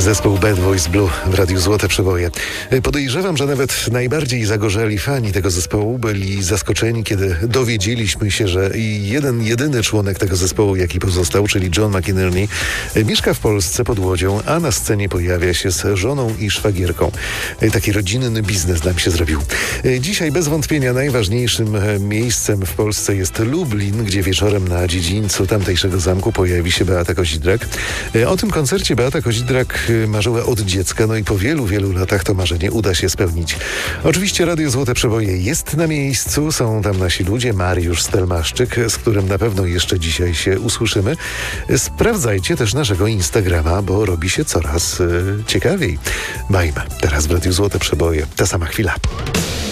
Zespół Bad Boys Blue w Radiu Złote Przeboje. Podejrzewam, że nawet najbardziej zagorzeli fani tego zespołu byli zaskoczeni, kiedy dowiedzieliśmy się, że jedyny członek tego zespołu, jaki pozostał, czyli John McInerney, mieszka w Polsce pod Łodzią, a na scenie pojawia się z żoną i szwagierką. Taki rodzinny biznes nam się zrobił. Dzisiaj bez wątpienia najważniejszym miejscem w Polsce jest Lublin, gdzie wieczorem na dziedzińcu tamtejszego zamku pojawi się Beata Kozidrak. O tym koncercie Beata Kozidrak marzyła od dziecka, no i po wielu, wielu latach to marzenie uda się spełnić. Oczywiście Radio Złote Przeboje jest na miejscu, są tam nasi ludzie, Mariusz Stelmaszczyk, z którym na pewno jeszcze dzisiaj się usłyszymy. Sprawdzajcie też naszego Instagrama, bo robi się coraz ciekawiej. Bajmy. Teraz w Radiu Złote Przeboje. Ta sama chwila.